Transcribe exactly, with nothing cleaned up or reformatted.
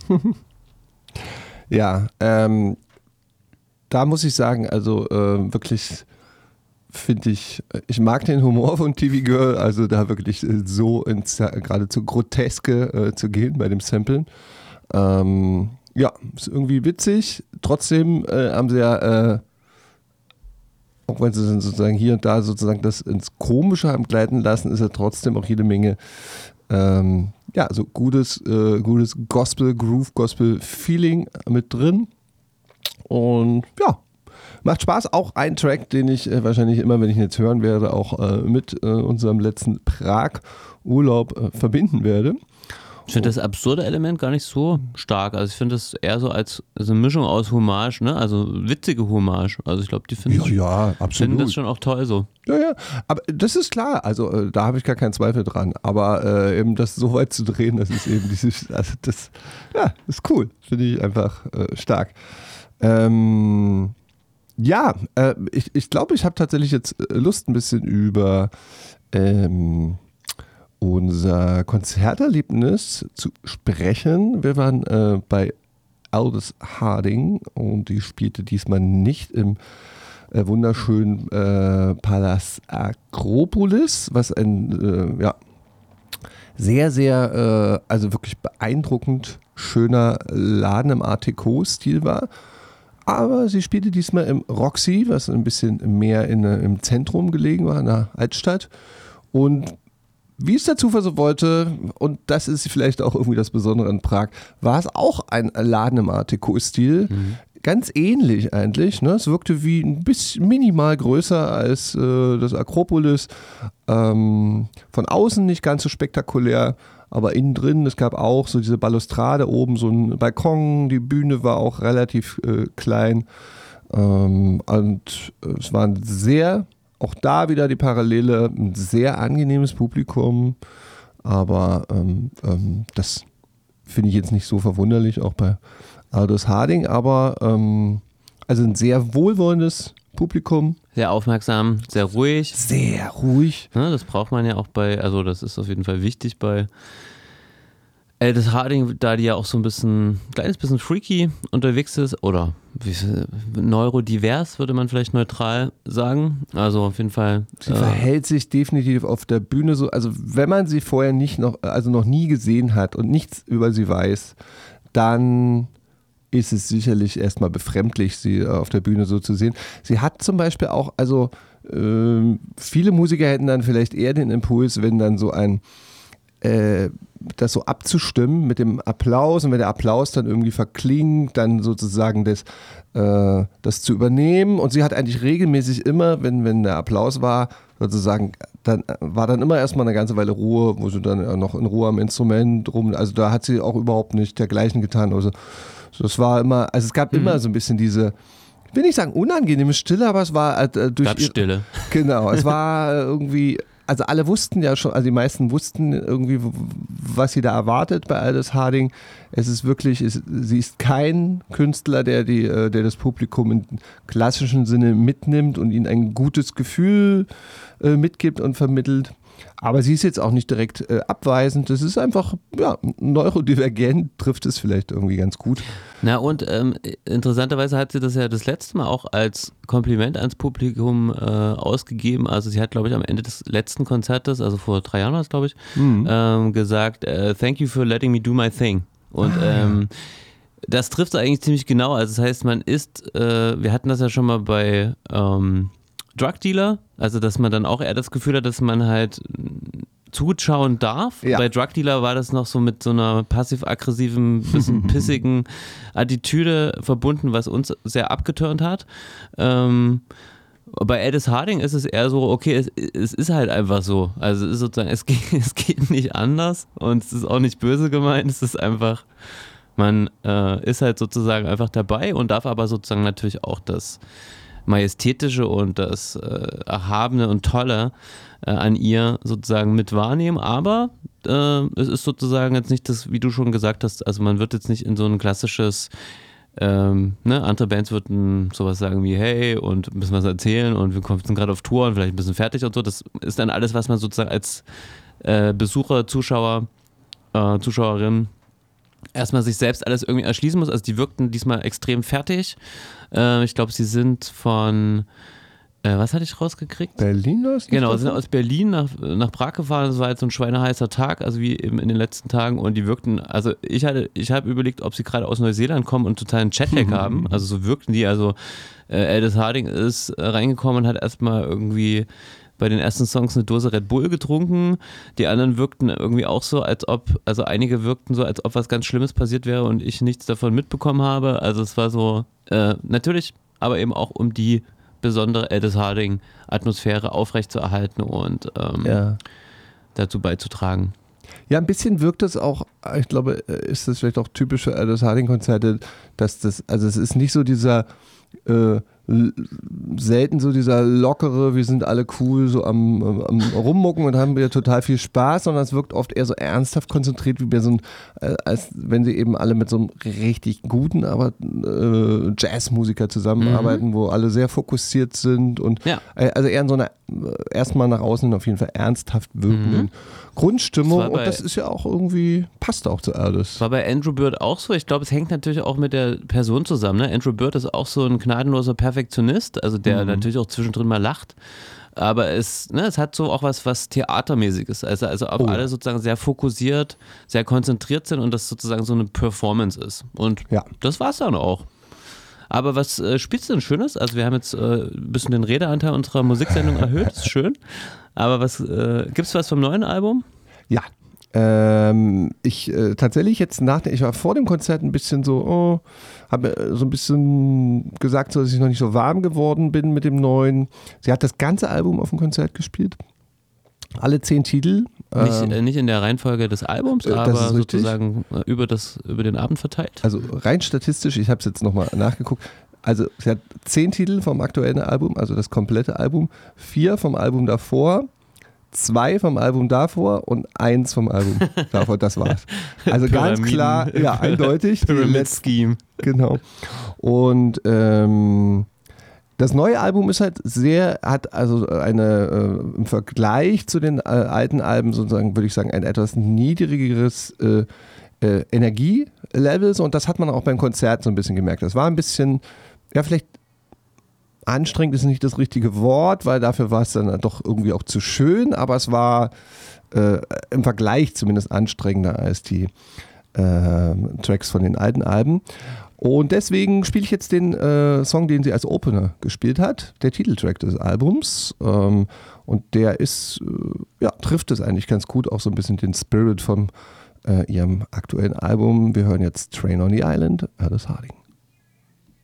Ja, ähm, da muss ich sagen, also äh, wirklich finde ich, ich mag den Humor von T V Girl, also da wirklich äh, so ins äh, geradezu Groteske äh, zu gehen bei dem Samplen. Ähm, ja, ist irgendwie witzig. Trotzdem äh, haben sie ja, äh, auch wenn sie sozusagen hier und da sozusagen das ins Komische haben gleiten lassen, ist ja trotzdem auch jede Menge ähm, ja, so gutes, äh, gutes Gospel, Groove, Gospel-Feeling mit drin. Und ja, macht Spaß. Auch ein Track, den ich äh, wahrscheinlich immer, wenn ich ihn jetzt hören werde, auch äh, mit äh, unserem letzten Prag-Urlaub äh, verbinden werde. Ich finde das absurde Element gar nicht so stark. Also ich finde das eher so als so eine Mischung aus Hommage, ne? Also witzige Hommage. Also ich glaube, die finden, Ja, ja, absolut. finden das schon auch toll so. Ja, ja, aber das ist klar, also äh, da habe ich gar keinen Zweifel dran, aber äh, eben das so weit zu drehen, das ist eben dieses, also das, ja, ist cool, finde ich einfach äh, stark. Ähm, ja, äh, ich glaube, ich, glaub, ich habe tatsächlich jetzt Lust, ein bisschen über ähm, unser Konzerterlebnis zu sprechen. Wir waren äh, bei Aldous Harding und die spielte diesmal nicht im äh, wunderschönen äh, Palast Akropolis, was ein äh, ja, sehr, sehr, äh, also wirklich beeindruckend schöner Laden im Art Deco-Stil war. Aber sie spielte diesmal im Roxy, was ein bisschen mehr in, im Zentrum gelegen war, in der Altstadt. Und wie es der Zufall so wollte, und das ist vielleicht auch irgendwie das Besondere in Prag, war es auch ein Laden im Art Deco-Stil. Mhm. Ganz ähnlich eigentlich. Ne? Es wirkte wie ein bisschen minimal größer als äh, das Akropolis. Ähm, von außen nicht ganz so spektakulär, aber innen drin, es gab auch so diese Balustrade oben, so ein Balkon, die Bühne war auch relativ äh, klein. Ähm, und es war ein sehr, auch da wieder die Parallele, ein sehr angenehmes Publikum, aber ähm, ähm, das finde ich jetzt nicht so verwunderlich, auch bei Aldous Harding, aber ähm, also ein sehr wohlwollendes Publikum. Sehr aufmerksam, sehr ruhig. Sehr ruhig. Ja, das braucht man ja auch bei, also das ist auf jeden Fall wichtig bei Aldous Harding, da die ja auch so ein bisschen, ein kleines bisschen freaky unterwegs ist oder wie, neurodivers, würde man vielleicht neutral sagen. Also auf jeden Fall. Sie äh, verhält sich definitiv auf der Bühne so, also wenn man sie vorher nicht noch, also noch nie gesehen hat und nichts über sie weiß, dann ist es sicherlich erstmal befremdlich, sie auf der Bühne so zu sehen. Sie hat zum Beispiel auch, also äh, viele Musiker hätten dann vielleicht eher den Impuls, wenn dann so ein äh, das so abzustimmen mit dem Applaus und wenn der Applaus dann irgendwie verklingt, dann sozusagen das, äh, das zu übernehmen. Und sie hat eigentlich regelmäßig immer, wenn, wenn der Applaus war, sozusagen, dann war dann immer erstmal eine ganze Weile Ruhe, wo sie dann noch in Ruhe am Instrument rum, also da hat sie auch überhaupt nicht dergleichen getan. Also das war immer, also es gab mhm. immer so ein bisschen diese, ich will nicht sagen unangenehme Stille, aber es war äh, durch gab Stille. Genau, es war irgendwie, also alle wussten ja schon, also die meisten wussten irgendwie, was sie da erwartet bei Aldous Harding. Es ist wirklich, es, sie ist kein Künstler, der, die, der das Publikum im klassischen Sinne mitnimmt und ihnen ein gutes Gefühl äh, mitgibt und vermittelt. Aber sie ist jetzt auch nicht direkt äh, abweisend. Das ist einfach, ja, neurodivergent, trifft es vielleicht irgendwie ganz gut. Na und ähm, interessanterweise hat sie das ja das letzte Mal auch als Kompliment ans Publikum äh, ausgegeben. Also sie hat, glaube ich, am Ende des letzten Konzertes, also vor drei Jahren war es, glaube ich, mhm. ähm, gesagt, uh, thank you for letting me do my thing. Und ah, ähm, ja. das trifft es eigentlich ziemlich genau. Also das heißt, man ist, äh, wir hatten das ja schon mal bei ähm, Drug Dealer, also dass man dann auch eher das Gefühl hat, dass man halt zuschauen darf. Ja. Bei Drug Dealer war das noch so mit so einer passiv-aggressiven, bisschen pissigen Attitüde verbunden, was uns sehr abgeturnt hat. Ähm, bei Aldous Harding ist es eher so, okay, es, es ist halt einfach so. Also es ist sozusagen, es geht, es geht nicht anders und es ist auch nicht böse gemeint, es ist einfach, man äh, ist halt sozusagen einfach dabei und darf aber sozusagen natürlich auch das Majestätische und das äh, Erhabene und Tolle äh, an ihr sozusagen mit wahrnehmen, aber äh, es ist sozusagen jetzt nicht das, wie du schon gesagt hast, also man wird jetzt nicht in so ein klassisches, ähm, ne, andere Bands würden sowas sagen wie, hey, und ein bisschen was erzählen und wir sind gerade auf Tour und vielleicht ein bisschen fertig und so, das ist dann alles, was man sozusagen als äh, Besucher, Zuschauer, äh, Zuschauerin erstmal sich selbst alles irgendwie erschließen muss. Also die wirkten diesmal extrem fertig. Äh, ich glaube, sie sind von, äh, was hatte ich rausgekriegt? Berlin ist Genau, sie sind aus Berlin nach, nach Prag gefahren. Das war jetzt so ein schweineheißer Tag, also wie eben in den letzten Tagen. Und die wirkten, also ich hatte, ich habe überlegt, ob sie gerade aus Neuseeland kommen und totalen Jetlag haben. Also so wirkten die. Also äh, Aldous Harding ist äh, reingekommen und hat erstmal irgendwie bei den ersten Songs eine Dose Red Bull getrunken. Die anderen wirkten irgendwie auch so, als ob, also einige wirkten so, als ob was ganz Schlimmes passiert wäre und ich nichts davon mitbekommen habe. Also es war so, äh, natürlich, aber eben auch um die besondere Aldous Harding Atmosphäre aufrechtzuerhalten und ähm, ja. dazu beizutragen. Ja, ein bisschen wirkt es auch, ich glaube, ist das vielleicht auch typisch für Aldous Harding Konzerte, dass das, also es ist nicht so dieser äh, selten so dieser lockere, wir sind alle cool, so am, am Rummucken und haben wieder total viel Spaß, sondern es wirkt oft eher so ernsthaft konzentriert, wie bei so ein, äh, als wenn sie eben alle mit so einem richtig guten, aber äh, Jazzmusiker zusammenarbeiten, mhm. wo alle sehr fokussiert sind und ja. äh, also eher in so einer erstmal nach außen auf jeden Fall ernsthaft wirkenden mhm. Grundstimmung das und das ist ja auch irgendwie, passt auch zu Aldous. War bei Andrew Bird auch so, ich glaube, es hängt natürlich auch mit der Person zusammen, ne? Andrew Bird ist auch so ein gnadenloser Perfektionist, also der mhm. natürlich auch zwischendrin mal lacht, aber es, ne, es hat so auch was, was Theatermäßiges, also, also ob oh. alle sozusagen sehr fokussiert, sehr konzentriert sind und das sozusagen so eine Performance ist und ja. das war es dann auch. Aber was äh, spielst du denn Schönes? Also wir haben jetzt äh, ein bisschen den Redeanteil unserer Musiksendung erhöht, ist schön. Aber was äh, gibt es was vom neuen Album? Ja, ähm, ich äh, tatsächlich jetzt nach, ich war vor dem Konzert ein bisschen so, oh, habe so ein bisschen gesagt, so, dass ich noch nicht so warm geworden bin mit dem neuen. Sie hat das ganze Album auf dem Konzert gespielt. Alle zehn Titel. Nicht, äh, nicht in der Reihenfolge des Albums, äh, aber sozusagen über, das, über den Abend verteilt. Also rein statistisch, ich habe es jetzt nochmal nachgeguckt, also sie hat zehn Titel vom aktuellen Album, also das komplette Album, vier vom Album davor, zwei vom Album davor und eins vom Album davor, das war's. Also ganz klar, ja, eindeutig. Pyramid Scheme. Genau. Und ähm, das neue Album ist halt sehr, hat also eine, äh, im Vergleich zu den äh, alten Alben sozusagen, würde ich sagen, ein etwas niedrigeres äh, äh, Energielevel. Und das hat man auch beim Konzert so ein bisschen gemerkt. Das war ein bisschen, ja, vielleicht anstrengend ist nicht das richtige Wort, weil dafür war es dann doch irgendwie auch zu schön, aber es war äh, im Vergleich zumindest anstrengender als die äh, Tracks von den alten Alben. Und deswegen spiele ich jetzt den äh, Song, den sie als Opener gespielt hat, der Titeltrack des Albums. Ähm, und der ist, äh, ja, trifft es eigentlich ganz gut, auch so ein bisschen den Spirit von äh, ihrem aktuellen Album. Wir hören jetzt Train on the Island, Aldous Harding.